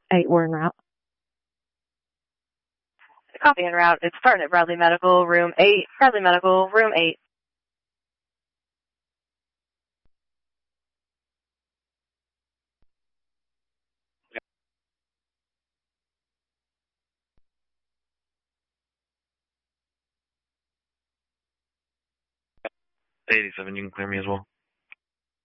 8, we're en route. Copy en route. It's starting at Bradley Medical, room 8. Bradley Medical, room 8. $87, you can clear me as well.